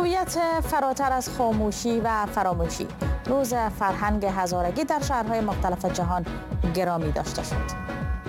هویت فراتر از خاموشی و فراموشی، روز فرهنگ هزارگی در شهرهای مختلف جهان گرامی داشته شد.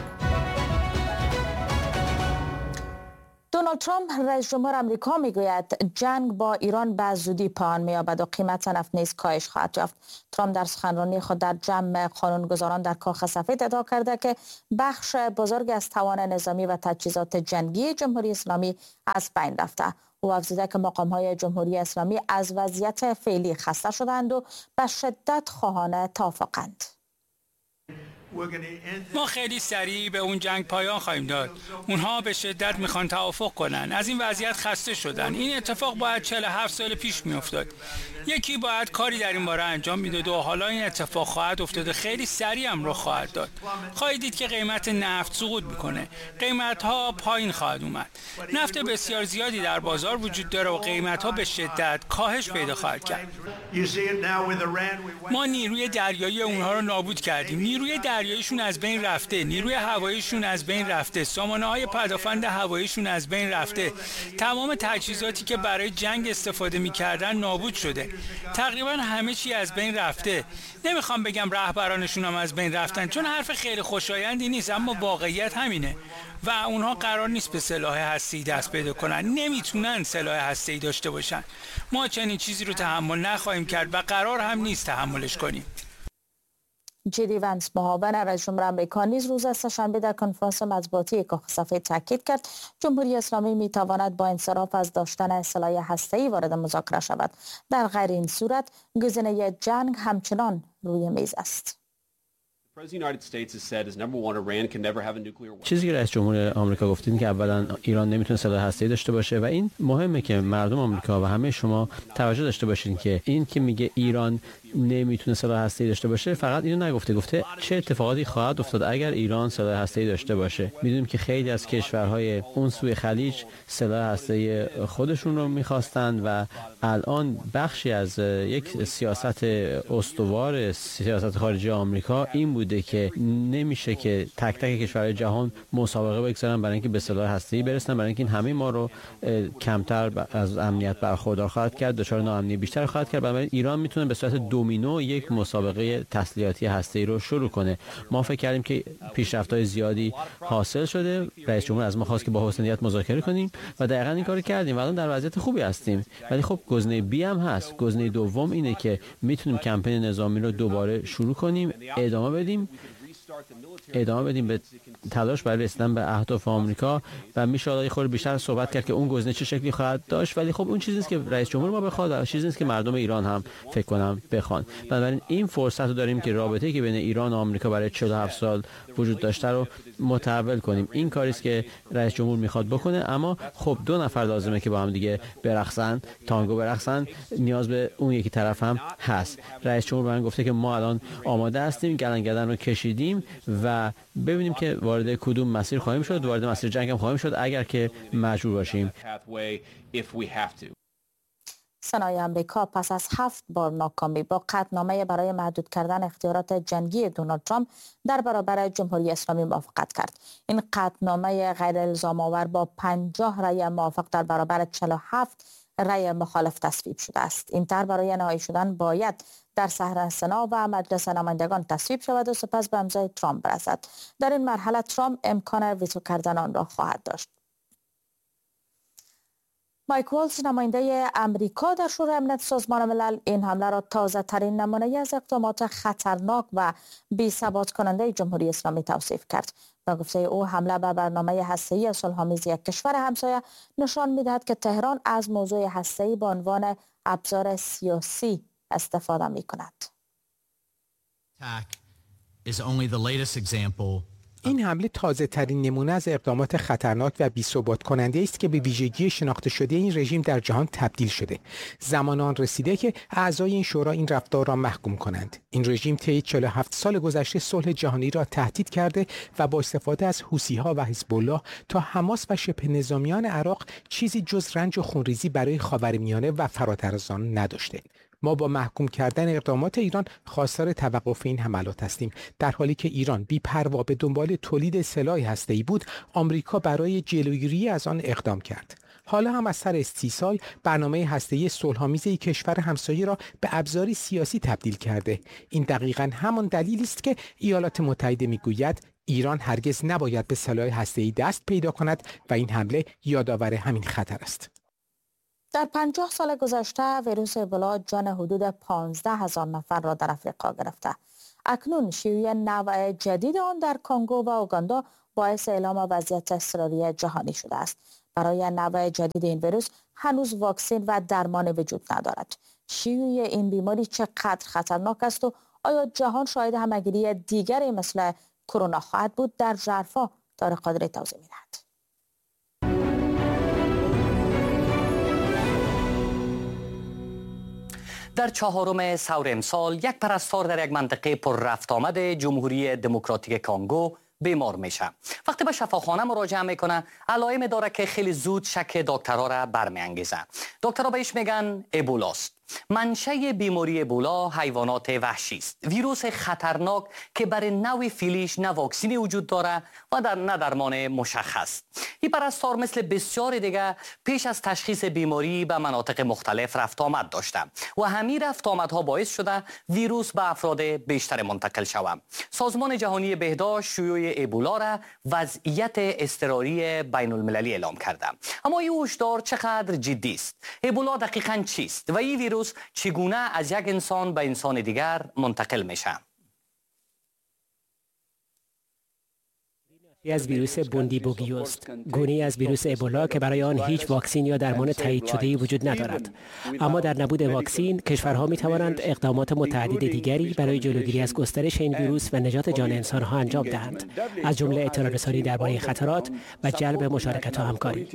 دونالد ترامپ رئیس جمهور آمریکا میگوید جنگ با ایران به زودی پایان می‌یابد و قیمت نفت نیز کاهش خواهد یافت. ترامپ در سخنرانی خود در جمع قانونگذاران در کاخ سفید ادعا کرده که بخش بزرگ از توان نظامی و تجهیزات جنگی جمهوری اسلامی از بین رفته. او افزوده که مقام‌های جمهوری اسلامی از وضعیت فعلی خسته شدند و به شدت خواهان توافقند. ما خیلی سریع به اون جنگ پایان خواهیم داد. اونها به شدت میخوان توافق کنن. از این وضعیت خسته شدن. این اتفاق باید 47 سال پیش میافتاد. یکی باید کاری در این باره انجام میداد و حالا این اتفاق خواهد افتاد و خیلی سریع هم رخ خواهد داد. خواهید دید که قیمت نفت سقوط میکنه. قیمت ها پایین خواهد اومد. نفت بسیار زیادی در بازار وجود داره و قیمت ها به شدت کاهش پیدا خواهد کرد. ما نیروی دریایی اونها رو نابود کردیم. نیروی دریاییشون از بین رفته، نیروی هواییشون از بین رفته، سامانه‌های پدافند هواییشون از بین رفته. تمام تجهیزاتی که برای جنگ استفاده می‌کردن نابود شده. تقریبا همه چی از بین رفته. نمیخوام بگم رهبرانشون هم از بین رفتن چون حرف خیلی خوشایندی نیست، اما واقعیت همینه و اونها قرار نیست به سلاح هسته‌ای دست پیدا کنن. نمیتونن سلاح هسته‌ای داشته باشن. ما چنین چیزی رو تحمل نخواهیم کرد و قرار هم نیست تحملش کنیم. جی دی ونس معاون رئیس جمهور آمریکا نیز روز سه‌شنبه در کنفرانس مطبوعاتی کاخ سفید تاکید کرد جمهوری اسلامی میتواند با انصراف از داشتن سلاح هسته‌ای وارد مذاکره شود. در غیر این صورت گزینه جنگ همچنان روی میز است. چیزی که رئیس جمهور آمریکا گفت این که اولا ایران نمیتونه سلاح هسته‌ای داشته باشه و این مهمه که مردم آمریکا و همه شما توجه داشته باشین که این که میگه ایران نمیتونه سلاح هسته‌ای داشته باشه فقط اینو نگفته، گفته چه اتفاقاتی خواهد افتاد اگر ایران سلاح هسته‌ای داشته باشه. میدونیم که خیلی از کشورهای اون سوی خلیج سلاح هسته‌ای خودشون رو میخواستند و الان بخشی از یک سیاست استوار سیاست خارجی آمریکا این بوده که نمیشه که تک تک کشورهای جهان مسابقه بگذارن برای اینکه به سلاح هسته‌ای برسن، برای اینکه همه ما رو کمتر از امنیت برخوردار خواهد کرد، دچار ناامنی بیشتر خواهد کرد. بنابراین ایران میتونه به صورت دومینو یک مسابقه تسلیحاتی هسته‌ای رو شروع کنه. ما فکر کردیم که پیشرفت‌های زیادی حاصل شده. رئیس جمهور از ما خواست که با حسن نیت مذاکره کنیم و دقیقاً این کارو کردیم و الان در وضعیت خوبی هستیم. ولی خب گزینه بی هم هست. گزینه دوم اینه که میتونیم کمپین نظامی رو دوباره شروع کنیم، ادامه بدیم به تلاش برای رسیدن به اهداف آمریکا و میشه حالا خود بیشتر صحبت کرد که اون گزینه چه شکلی خواهد داشت. ولی خب اون چیزی نیست که رئیس جمهور ما بخواد و چیزی نیست که مردم ایران هم فکر کنم بخوان. بنابراین این فرصت رو داریم که رابطه‌ای که بین ایران و آمریکا برای 47 سال وجود داشته رو متحول کنیم. این کاری است که رئیس جمهور میخواد بکنه، اما خب دو نفر لازمه که با هم دیگه برقصن، تانگو برقصن. نیاز به اون یکی طرف هم هست. رئیس جمهور من گفته که ما الان آماده هستیم، گلنگدن رو کشیدیم و ببینیم که وارد کدوم مسیر خواهیم شد. وارد مسیر جنگ هم خواهیم شد اگر که مجبور باشیم. سنای آمریکا پس از 7 بار ناکامی با قطعنامه برای محدود کردن اختیارات جنگی دونالد ترامپ در برابر جمهوری اسلامی موافقت کرد. این قطعنامه غیر الزام آور با 50 رأی موافق در برابر 47 رأی مخالف تصویب شده است. این طرح برای نهایی شدن باید در صحن سنا و مجلس نمایندگان تصویب شود و سپس به امضای ترامپ برسد. در این مرحله ترامپ امکان ویتو کردن آن را خواهد داشت. مایک والز نماینده امریکا در شورای امنیت سازمان ملل این حمله را تازه ترین نمونه از اقدامات خطرناک و بی‌ثبات کننده جمهوری اسلامی توصیف کرد. به گفته او حمله به برنامه هسته‌ای صلح‌آمیز یک کشور همسایه نشان می‌دهد که تهران از موضوع هسته‌ای به عنوان ابزار سیاسی استفاده می‌کند. این حمله تازه ترین نمونه از اقدامات خطرناک و بی‌ثبات کننده است که به ویژگی شناخته شده این رژیم در جهان تبدیل شده. زمان آن رسیده که اعضای این شورا این رفتار را محکوم کنند. این رژیم طی 47 سال گذشته صلح جهانی را تهدید کرده و با استفاده از حوثی‌ها و حزب الله تا حماس و شبه نظامیان عراق چیزی جز رنج و خونریزی برای خاورمیانه و فراتر از آن نداشته. ما با محکوم کردن اقدامات ایران خواستار توقف این حملات هستیم. در حالی که ایران بی‌پروا به دنبال تولید سلاح هسته‌ای بود، آمریکا برای جلوگیری از آن اقدام کرد. حالا هم از سر استیصال برنامه هسته‌ای صلح‌آمیز کشور همسایه را به ابزاری سیاسی تبدیل کرده. این دقیقاً همان دلیلی است که ایالات متحده میگوید ایران هرگز نباید به سلاح هسته‌ای دست پیدا کند و این حمله یادآور همین خطر است. در 50 سال گذشته ویروس ابولا جان حدود 15,000 نفر را در افریقا گرفته. اکنون شیوع نوع جدید آن در کنگو و اوگاندا باعث اعلام وضعیت اضطراری جهانی شده است. برای نوع جدید این ویروس هنوز واکسن و درمان وجود ندارد. شیوع این بیماری چقدر خطرناک است و آیا جهان شاهد همه‌گیری دیگری مثل کرونا خواهد بود؟ در ژرفا طارق قادری توضیح می‌دهد. در 4 ثور امسال یک پرستار در یک منطقه پر رفت آمد جمهوری دموکراتیک کانگو بیمار میشه. وقتی به شفاخانه مراجعه میکنه علائم داره که خیلی زود شک دکترها را برمیانگیزه. دکترها بهش میگن ابولاست. منشأ بیماری ابولا حیوانات وحشی است. ویروس خطرناک که برای نوع فیلیش نه واکسینی وجود داره و نه درمان مشخص. این پرستار مثل بسیار دیگه پیش از تشخیص بیماری به مناطق مختلف رفت آمد داشته و همین رفت آمدها باعث شده ویروس به افراد بیشتر منتقل شود. سازمان جهانی بهداشت شیوع ابولا را وضعیت اضطراری بین المللی اعلام کرده. اما این هشدار چقدر جدی است؟ ابولا دقیقاً چیست و این ویروس چگونه از یک انسان به انسان دیگر منتقل میشه؟ از ویروس بوندیبوگیو است، گونه‌ای از ویروس ابولا که برای آن هیچ واکسن یا درمان تایید شده‌ای وجود ندارد. اما در نبود واکسن، کشورها می توانند اقدامات متعدد دیگری برای جلوگیری از گسترش این ویروس و نجات جان انسان‌ها انجام دهند، از جمله اطلاع رسانی درباره خطرات و جلب مشارکت و همکاری.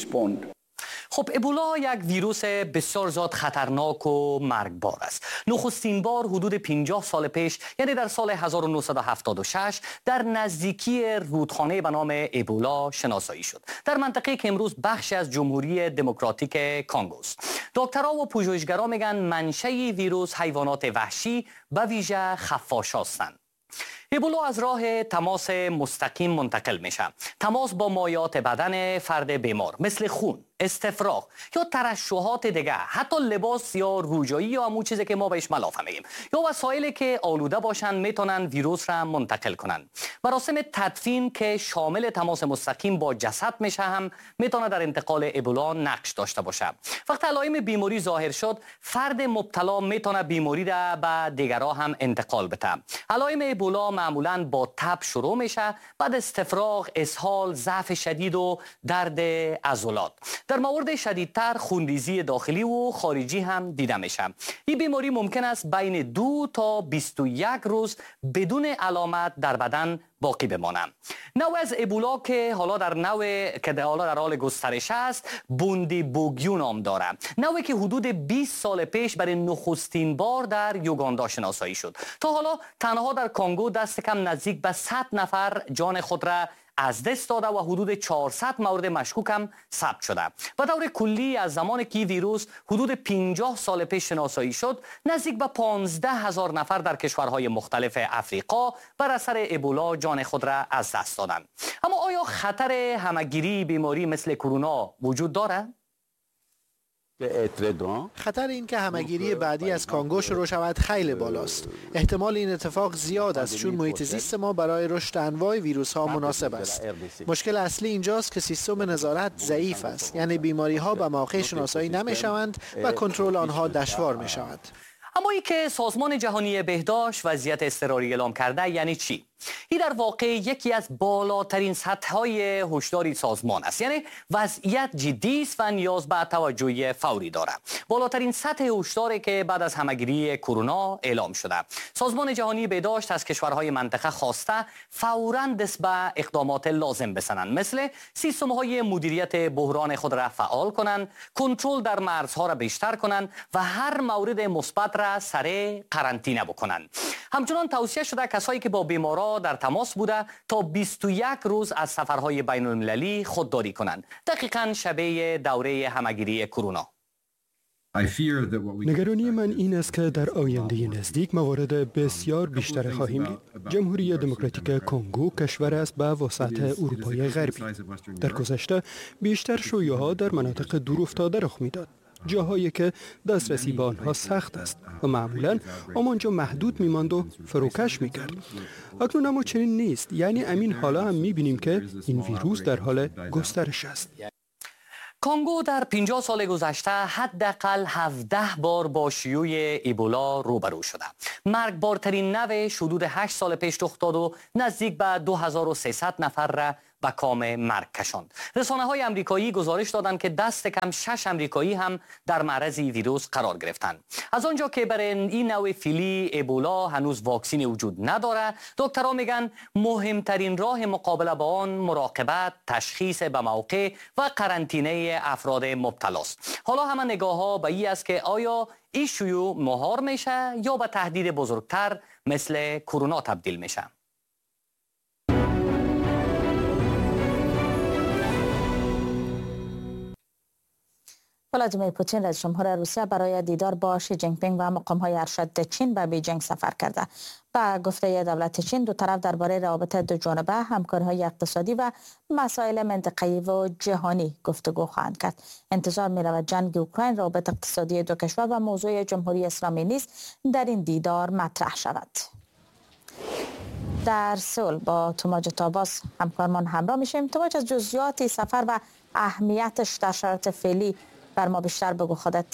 خب ابولا یک ویروس بسیار زیاد خطرناک و مرگبار است. نخستین بار حدود 50 سال پیش، یعنی در سال 1976 در نزدیکی رودخانه به نام ابولا شناسایی شد، در منطقه‌ای که امروز بخشی از جمهوری دموکراتیک کانگو است. دکترها و پژوهشگران میگن منشأ ویروس حیوانات وحشی به ویژه خفاش هستند. ابولا از راه تماس مستقیم منتقل میشه. تماس با مایعات بدن فرد بیمار مثل خون، استفراغ یا ترشحات دیگه، حتی لباس یا روجایی یا همون چیزی که ما بهش ملافه میگیم یا وسایلی که آلوده باشن میتونن ویروس را منتقل کنن. مراسم تدفین که شامل تماس مستقیم با جسد میشه هم میتونه در انتقال ابولا نقش داشته باشه. وقتی علائم بیماری ظاهر شد، فرد مبتلا میتونه بیماری را به دیگران هم انتقال بده. علائم ابولا معمولاً با تب شروع میشه، بعد استفراغ، اسهال، ضعف شدید و درد عضلات. در موارد شدیدتر خونریزی داخلی و خارجی هم دیده میشه. این بیماری ممکن است بین 2 تا 21 روز بدون علامت در بدن باقی بمانند. نوع از ابولا که حالا در حال گسترش است، بوندیبوگیو نام داره. نوعی که حدود 20 سال پیش برای نخستین بار در یوگاندا شناسایی شد. تا حالا تنها در کانگو دست کم نزدیک به 100 نفر جان خود را از دست داده و حدود 400 مورد مشکوک هم ثبت شده. به طور کلی از زمانی که ویروس حدود 50 سال پیش شناسایی شد، نزدیک به 15,000 نفر در کشورهای مختلف افریقا بر اثر ابولا جان خود را از دست دادند. اما آیا خطر همه‌گیری بیماری مثل کرونا وجود دارد؟ خطر این که همه‌گیری بعدی از کانگو شروع شود خیلی بالاست. احتمال این اتفاق زیاد است چون محیط زیست ما برای رشد انواع ویروس ها مناسب است. مشکل اصلی اینجاست که سیستم نظارت ضعیف است، یعنی بیماری ها به موقع شناسایی نمی شوند و کنترل آنها دشوار می شود. اما ای که سازمان جهانی بهداشت وضعیت اضطراری اعلام کرده یعنی چی؟ این در واقع یکی از بالاترین سطح‌های هشداری سازمان است، یعنی وضعیت جدی است و نیاز به توجه فوری دارد. بالاترین سطح هشداری که بعد از همه‌گیری کرونا اعلام شده. سازمان جهانی بهداشت از کشورهای منطقه خواسته فوراً دست به اقدامات لازم بزنند، مثل سیستم‌های مدیریت بحران خود را فعال کنند، کنترل در مرزها را بیشتر کنند و هر مورد مثبت را سریع قرنطینه بکنند. همچنان توصیه شده کسایی که با بیماران در تماس بوده تا 21 روز از سفرهای بین المللی خودداری کنند. دقیقاً شبیه دوره همه‌گیری کرونا. نگرانی من این است که در آینده نزدیک موارد بسیار بیشتر خواهیم دید. جمهوری دموکراتیک کنگو کشور است به وسعت اروپای غربی. در گذشته بیشتر شیوع‌ها در مناطق دورافتاده رخ میداد، جاهایی که دسترسی به آنها سخت است و معمولاً آنجا محدود می‌ماند و فروکش می‌کرد. اکنون اما چنین نیست، یعنی همین حالا هم می‌بینیم که این ویروس در حال گسترش است. کنگو در 50 سال گذشته حداقل 17 بار با شیوع ایبولا روبرو شده. مرگبارترین نوش حدود 8 سال پیش رخ داد و نزدیک به 2300 نفر را به کام مرگ کشاند. رسانه‌های آمریکایی گزارش دادند که دست کم 6 آمریکایی هم در معرض ویروس قرار گرفتند. از آنجا که برای این نوع فیلی ایبولا هنوز واکسن وجود نداره، دکترها میگن مهمترین راه مقابله با آن مراقبت، تشخیص به موقع و قرنطینه افراد مبتلا است. حالا همه نگاه‌ها به این است که آیا این شیوع مهار میشه یا به تهدید بزرگتر مثل کرونا تبدیل میشه. ولادیمیر پوتین رئیس جمهور روسیه برای دیدار با شی جین پینگ و مقام‌های ارشد چین به بیجینگ سفر کرده. با گفته دولت چین، دو طرف درباره روابط دو جانبه، همکاری‌های اقتصادی و مسائل منطقه‌ای و جهانی گفتگو خواهند کرد. انتظار می‌رود جنگ اوکراین، روابط اقتصادی دو کشور و موضوع جمهوری اسلامی نیز در این دیدار مطرح شود. در سئول با توماج تاباس همکارمان همراه میشیم. توماج، از جزئیات سفر و اهمیتش در شرایط فعلی بر ما بیشتر بگو خودت.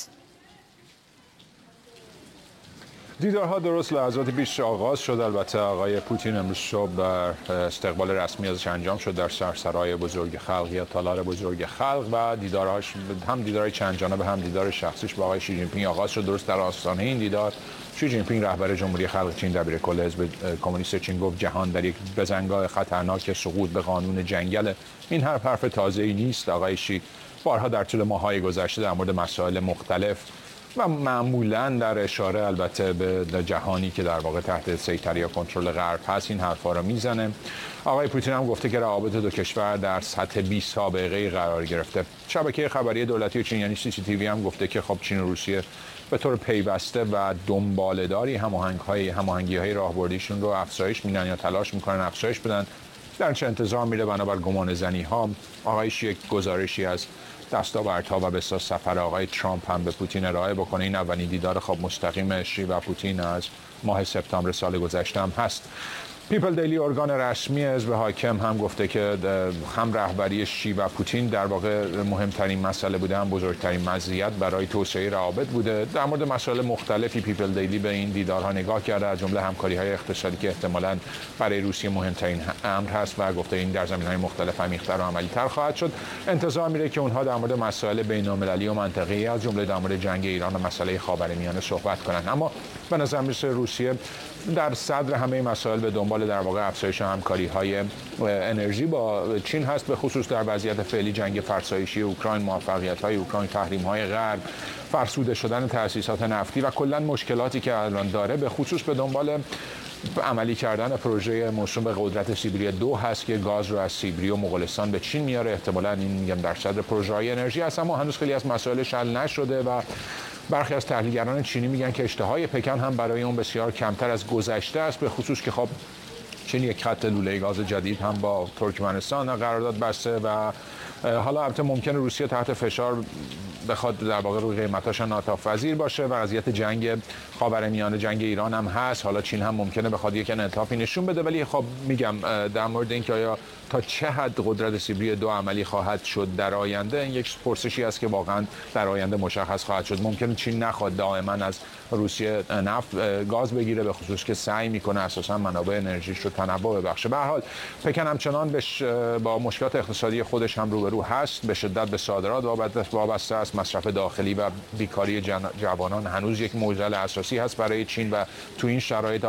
دیدارها درست لحظات پیش آغاز شد. البته آقای پوتین امروز صبح بر استقبال رسمی ازش انجام شد در سرسرای بزرگ خلق یا تالار بزرگ خلق و دیدارهاش هم دیدار چند جانبه هم دیدار شخصیش با آقای شی جین پینگ آغاز شد. درست در آستانه این دیدار شی جین پینگ رهبر جمهوری خلق چین دبیرکل حزب کمونیست چین گفت جهان در یک بزنگاه خطرناک سقوط به قانون جنگل. این حرف تازه‌ای نیست. آقای شی بارها در طول ماه‌های گذشته در مورد مسائل مختلف و معمولاً در اشاره البته به جهانی که در واقع تحت سیطره یا کنترل غرب هست این حرفا رو میزنه. آقای پوتین هم گفته که روابط دو کشور در سطح بی سابقه قرار گرفته. شبکه خبری دولتی چین یعنی CCTV هم گفته که خب چین و روسیه به طور پیوسته و دنباله‌داری هماهنگی‌های راهبردیشون رو افزایش میدن یا تلاش میکنن افزایش بدن. در چه انتظار میره بنابر گمان زنی‌ها. آقای شی یک گزارشی از دستاوردها و به اساس سفر آقای ترامپ هم به پوتین ارائه بکنه. این اولین دیدار خب مستقیم شی و پوتین از ماه سپتامبر سال گذشته هم هست. پیپل دیلی ارگان رسمی حزب حاکم هم گفته که هم رهبری شی و پوتین در واقع مهمترین مسئله بوده، هم بزرگترین مزیت برای توسعه روابط بوده. در مورد مسائل مختلفی پیپل دیلی به این دیدارها نگاه کرده، از جمله همکاری‌های اقتصادی که احتمالاً برای روسیه مهمترین امر هست و گفته این در زمینه‌های مختلف عمیق‌تر و عملی‌تر خواهد شد. انتظار میره که اونها در مورد مسائل بین‌المللی و منطقه‌ای از جمله در مورد جنگ ایران و مسئله خاورمیانه صحبت کنند. اما به نظر میرسه روسیه در صدر همه مسائل به دنبال در واقع افزایش همکاری‌های انرژی با چین هست، به خصوص در وضعیت فعلی جنگ فرسایشی اوکراین، موفقیت‌های اوکراین، تحریم‌های غرب، فرسوده شدن تأسیسات نفتی و کلاً مشکلاتی که الان داره، به خصوص به دنبال عملی کردن پروژه موسوم به قدرت سیبری 2 هست که گاز رو از سیبری و مغولستان به چین میاره. احتمالاً این میگم در صدر پروژه‌های انرژی هست، اما هنوز خیلی از مسائلش حل نشده و برخی از تحلیلگران چینی میگن که اشتهای پکن هم برای اون بسیار کمتر از گذشته است، به خصوص که خب چین یک خط لوله گاز جدید هم با ترکمنستان قرارداد بسته و حالا البته ممکنه روسیه تحت فشار بخواد در واقع روی قیمتاش ناتوف‌پذیر باشه و وضعیت جنگ خاورمیانه، جنگ ایران هم هست. حالا چین هم ممکنه بخواد یک انعطافی نشون بده، ولی خب میگم در مورد اینکه آیا تا چه حد قدرت سیبری 2 عملی خواهد شد در آینده، این یک پرسشی است که واقعا در آینده مشخص خواهد شد. ممکنه چین نخواد دائما از روسیه نفت گاز بگیره، به خصوص که سعی میکنه اساسا منابع انرژیش رو تنوع ببخشه. به هر حال پکن همچنان با مشکلات اقتصادی خودش هم روبرو هست، به شدت به صادرات وابسته است. مصرف داخلی و بیکاری جوانان هنوز یک معضل اساسی هست برای چین و تو این شرایط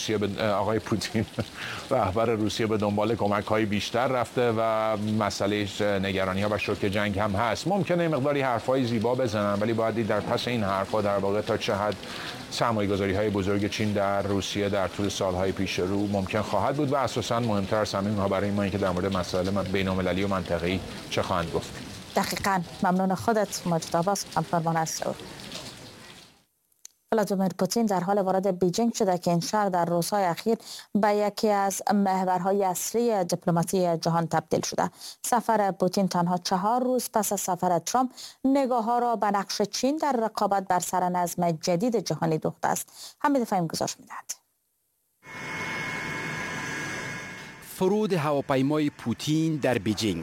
آقای پوتین رهبر روسیه به دنبال کمک‌های بیشتر رفته و مسئله نگرانی‌ها و شوک جنگ هم هست. ممکنه مقداری حرفای زیبا بزنن، ولی باید دید در پس این حرفا در واقع تا چه حد سرمایه‌گذاری‌های بزرگ چین در روسیه در طول سال‌های پیش رو ممکن خواهد بود و اساساً مهمتر از همه اونها برای ما اینکه در مورد مسائل بین‌المللی و منطقه‌ای چه خواهند گفت. دقیقاً. ممنون خودت مجید عباس، همکارمان از سئول. ولادیمیر پوتین در حال وارد بیجینگ شده که این شهر در روزهای اخیر به یکی از محورهای اصلی دیپلماسی جهان تبدیل شده. سفر پوتین تنها 4 روز پس از سفر ترامپ نگاه‌ها را به نقش چین در رقابت بر سر نظم جدید جهانی دوخته است. حمید فهیم گزارش می‌دهد. فرود هواپیمای پوتین در بیجینگ،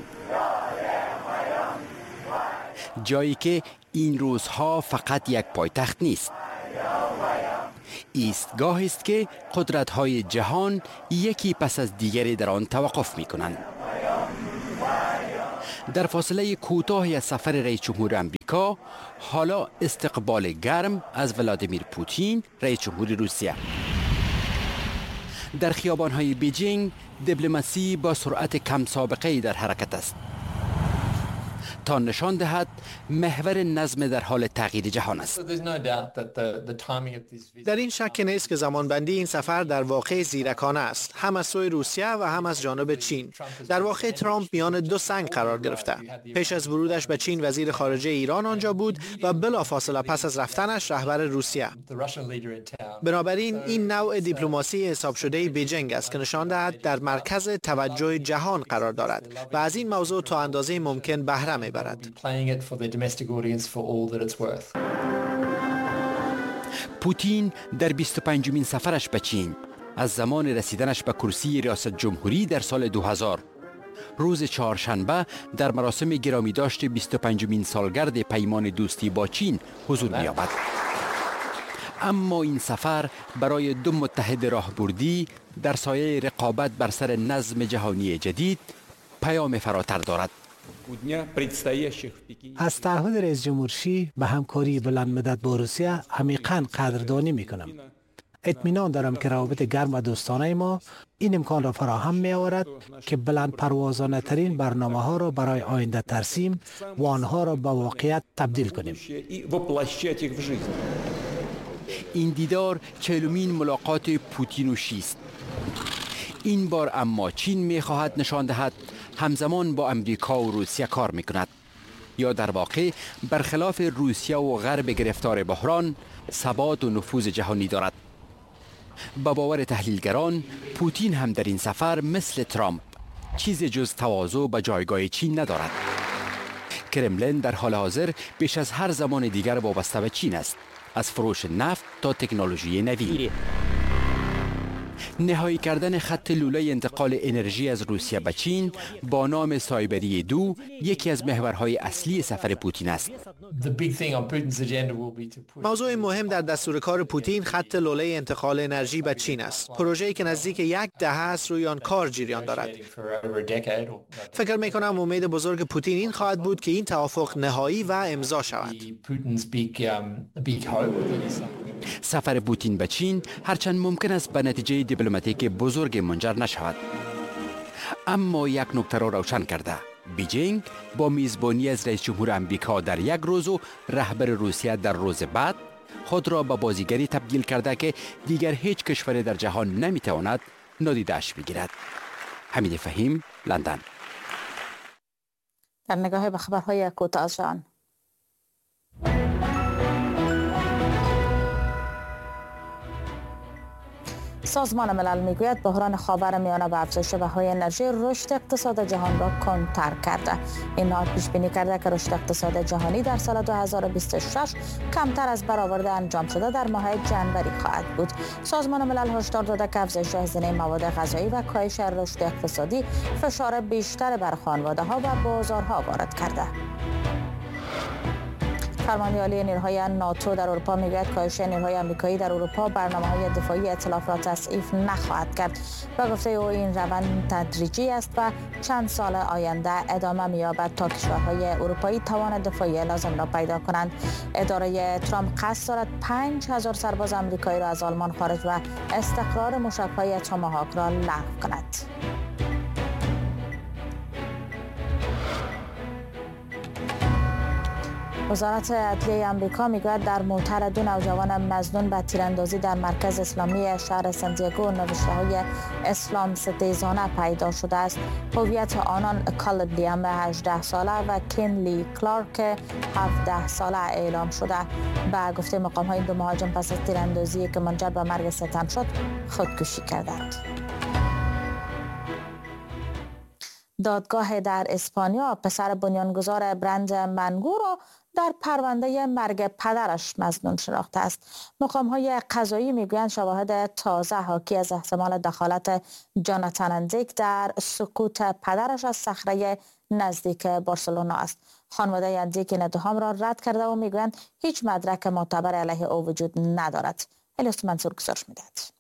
جایی که این روزها فقط یک پایتخت نیست، ایستگاهی است که قدرت‌های جهان یکی پس از دیگری در آن توقف می‌کنند. در فاصله کوتاهی از سفر رئیس جمهور آمریکا، حالا استقبال گرم از ولادیمیر پوتین، رئیس جمهور روسیه. در خیابان‌های بیجینگ دیپلماسی با سرعت کم سابقه‌ای در حرکت است تا نشان دهد محور نظم در حال تغییر جهان است. در این شک نیست که زمانبندی این سفر در واقع زیرکانه است، هم از سوی روسیه و هم از جانب چین. در واقع ترامپ میان 2 سنگ قرار گرفته. پیش از ورودش به چین وزیر خارجه ایران آنجا بود و بلافاصله پس از رفتنش رهبر روسیه. بنابراین این نوع دیپلماسی حساب شده بیجینگ است که نشان دهد در مرکز توجه جهان قرار دارد و از این موضوع تا اندازه ممکن بهره می‌برد. پوتین در 25مین سفرش به چین از زمان رسیدنش به کرسی ریاست جمهوری در سال 2000 روز چهارشنبه در مراسم گرامی داشت 25مین سالگرد پیمان دوستی با چین حضور می‌یابد. اما این سفر برای 2 متحد راهبردی در سایه رقابت بر سر نظم جهانی جدید پیام فراتر دارد. از تعهد رئیس جمهور شی به همکاری بلند مدت با روسیه عمیقاً قدردانی می‌کنم. اطمینان دارم که روابط گرم و دوستانه ما این امکان را فراهم می‌آورد که بلند پروازانه ترین برنامه‌ها را برای آینده ترسیم و آنها را به واقعیت تبدیل کنیم. این دیدار 40مین ملاقات پوتین و شی است. این بار اما چین می‌خواهد نشان دهد همزمان با امریکا و روسیه کار می‌کند، یا در واقع برخلاف روسیه و غرب گرفتار بحران ثبات و نفوذ جهانی دارد. با باور تحلیلگران پوتین هم در این سفر مثل ترامپ چیز جز تواضع به جایگاه چین ندارد. کرملین در حال حاضر بیش از هر زمان دیگر وابسته به چین است، از فروش نفت تا تکنولوژی نوین. نهایی کردن خط لوله انتقال انرژی از روسیه به چین با نام سایبری 2 یکی از محورهای اصلی سفر پوتین است. موضوع مهم در دستور کار پوتین خط لوله انتقال انرژی به چین است. پروژه‌ای که نزدیک 10 دهه است روی آن کار جریان دارد. فکر می‌کنم امید بزرگ پوتین این خواهد بود که این توافق نهایی و امضا شود. سفر پوتین به چین هرچند ممکن است به نتیجه دیپلماتیک بزرگ منجر نشود، اما یک نکته را روشن کرده: بیجینگ با میزبانی از رئیس جمهور آمریکا در یک روز و رهبر روسیه در روز بعد خود را به بازیگری تبدیل کرده که دیگر هیچ کشور در جهان نمیتواند نادیده‌اش بگیرد. حمید فهیم، لندن. در نگاه به خبرهای کوتاه از جهان. سازمان ملل میگوید بحران خاورمیانه و افزایش بهای انرژی رشد اقتصاد جهان را کندتر کرده. این نهاد پیش بینی کرده که رشد اقتصاد جهانی در سال 2026 کمتر از برآورده انجام شده در ماه جنوری خواهد بود. سازمان ملل هشدار داده که افزایش هزینه مواد غذایی و کاهش رشد اقتصادی فشار بیشتر بر خانواده‌ها و بازارها وارد کرده. فرمانده عالی نیروهای ناتو در اروپا میگوید کاهش نیروهای آمریکایی در اروپا برنامه‌های دفاعی ائتلاف را تضعیف نخواهد کرد و گفته او این روند تدریجی است و چند سال آینده ادامه می‌یابد تا کشورهای اروپایی توان دفاعی لازم را پیدا کنند. اداره ترامپ قصد دارد 5000 سرباز آمریکایی را از آلمان خارج و استقرار موشک‌های توماهاک را لغو کند. وزارت عدلیه آمریکا میگوید در موتر دو نوجوان مظنون به تیراندازی در مرکز اسلامی شهر سانتیاگو نوشته‌های اسلام ستیزانه پیدا شده است. هویت آنان کالب لیام 18 ساله و کینلی کلارک 17 ساله اعلام شده. به گفته مقام‌های این دو مهاجم پس از تیراندازی که منجر به مرگ سه تن شد خودکشی کردند. دادگاه در اسپانیا پسر بنیانگذار برند منگو را در پرونده مرگ پدرش مظنون شناخته است. مقام‌های قضایی میگویند شواهد تازه حاکی از احتمال دخالت جاناتان اندیک در سقوط پدرش از صخره نزدیک بارسلونا است. خانواده اندیک این اتهام را رد کرده و میگویند هیچ مدرک معتبر علیه او وجود ندارد. الیاس منصور گزارش می‌دهد.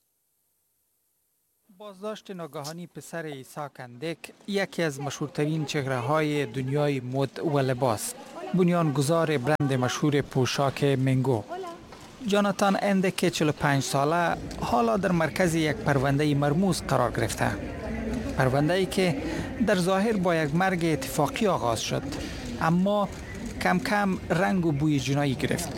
بازداشت ناگهانی پسر ایساک اندیک یکی از مشهورترین چهره‌های دنیای مد و لباس، بنیانگذار برند مشهور پوشاک منگو. جاناتان اندیک 45 ساله حالا در مرکز یک پرونده مرموز قرار گرفته. پرونده‌ای که در ظاهر با یک مرگ اتفاقی آغاز شد، اما کم کم رنگ و بوی جنایی گرفت.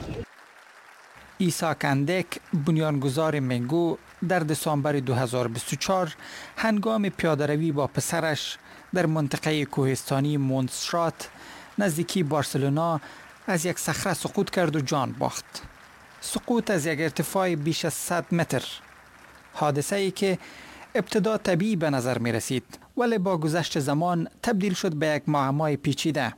ایساک اندیک بنیانگذار منگو در دسامبر 2024 هنگام پیاده‌روی با پسرش در منطقه کوهستانی مونتسرات نزدیکی بارسلونا از یک صخره سقوط کرد و جان باخت. سقوط از یک ارتفاع بیش از 100 متر. حادثه‌ای که ابتدا طبیعی به نظر می رسید ولی با گذشت زمان تبدیل شد به یک معمای پیچیده.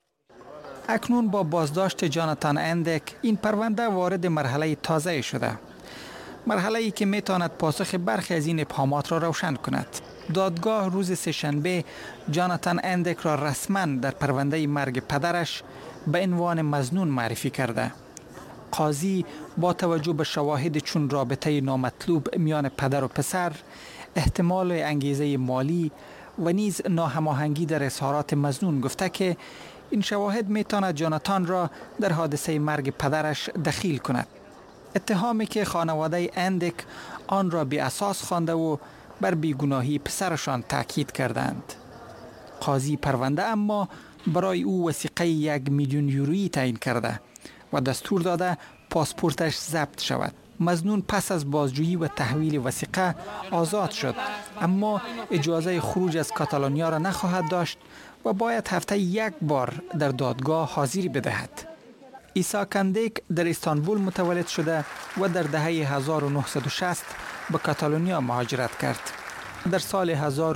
اکنون با بازداشت جاناتان اندیک این پرونده وارد مرحله تازه شده. مرحله‌ای که میتواند پاسخ برخی از این ابهامات را روشن کند. دادگاه روز سه‌شنبه جاناتان اندیک را رسما در پرونده مرگ پدرش به عنوان مظنون معرفی کرده. قاضی با توجه به شواهد چون رابطه نامطلوب میان پدر و پسر، احتمال انگیزه مالی و نیز ناهماهنگی در اظهارات مظنون گفته که این شواهد میتواند جاناتان را در حادثه مرگ پدرش دخیل کند. اتهامی که خانواده اندیک آن را بی اساس خوانده و بر بیگناهی پسرشان تاکید کردند. قاضی پرونده اما برای او وثیقه 1 میلیون یورویی تعیین کرده و دستور داده پاسپورتش ضبط شود. مظنون پس از بازجویی و تحویل وثیقه آزاد شد، اما اجازه خروج از کاتالونیا را نخواهد داشت و باید هفته 1 بار در دادگاه حاضری بدهد. ایساک اندیک در استانبول متولد شده و در دهه 1960 به کاتالونیا مهاجرت کرد. در سال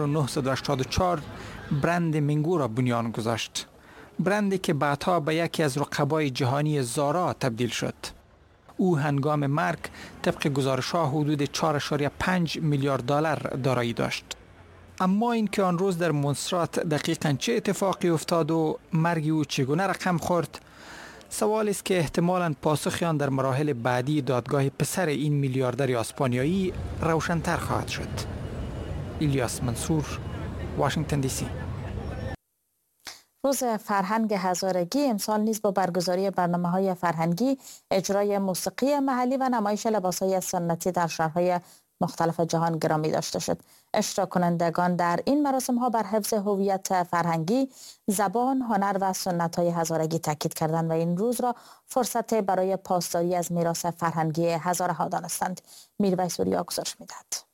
1984 برند منگو را بنیان گذاشت. برندی که بعدها به یکی از رقبای جهانی زارا تبدیل شد. او هنگام مرگ طبق گزارش‌ها حدود 4.5 میلیارد دلار دارایی داشت. اما اینکه آن روز در مونتسرات دقیقاً چه اتفاقی افتاد و مرگ او چگونه رقم خورد، سوالی است که احتمالاً پاسخ آن در مراحل بعدی دادگاه پسر این میلیاردر اسپانیایی روشن‌تر خواهد شد. الیاس منصور، واشنگتن دی سی. روز فرهنگ هزارگی امسال نیز با برگزاری برنامه‌های فرهنگی، اجرای موسیقی محلی و نمایش لباس‌های سنتی در شهرهای مختلف جهان گرامی داشته شد. اشتراک کنندگان در این مراسم‌ها بر حفظ هویت فرهنگی، زبان، هنر و سنت‌های هزارگی تاکید کردند و این روز را فرصت برای پاسداری از میراث فرهنگی هزاره‌ها دانستند. میرویس وریا گزارش می‌دهد.